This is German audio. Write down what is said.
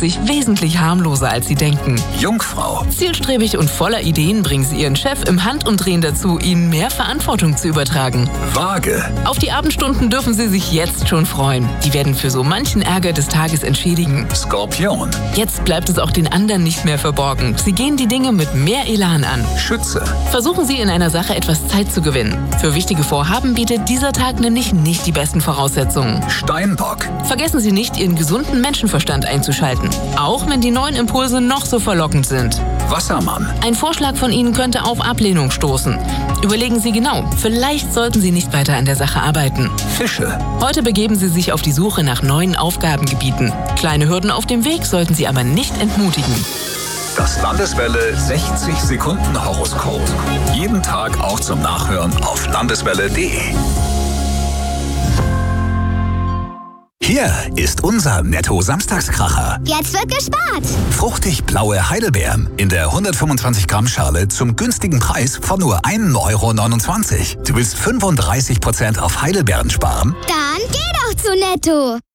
sich wesentlich harmloser, als Sie denken. Jungfrau. Zielstrebig und voller Ideen bringen Sie Ihren Chef im Handumdrehen dazu, Ihnen mehr Verantwortung zu übertragen. Waage. Auf die Abendstunden dürfen Sie sich jetzt schon freuen. Die werden für so manchen Ärger des Tages entschädigen. Skorpion. Jetzt bleibt es auch den anderen nicht mehr verborgen. Sie gehen die Dinge mit mehr Elan an. Schütze. Versuchen Sie in einer Sache etwas Zeit zu gewinnen. Für wichtige Vorhaben bietet dieser Tag nämlich nicht die besten Voraussetzungen. Steinbock. Vergessen Sie nicht, Ihren gesunden Menschenverstand einzuschalten. Auch wenn die neuen Impulse noch so verlockend sind. Wassermann. Ein Vorschlag von Ihnen könnte auf Ablehnung stoßen. Überlegen Sie genau, vielleicht sollten Sie nicht weiter an der Sache arbeiten. Fische. Heute begeben Sie sich auf die Suche nach neuen Aufgabengebieten. Kleine Hürden auf dem Weg sollten Sie aber nicht entmutigen. Das Landeswelle 60 Sekunden Horoskop. Jeden Tag auch zum Nachhören auf landeswelle.de. Hier ist unser Netto-Samstagskracher. Jetzt wird gespart. Fruchtig blaue Heidelbeeren in der 125 Gramm Schale zum günstigen Preis von nur 1,29 €. Du willst 35% auf Heidelbeeren sparen? Dann geh doch zu Netto.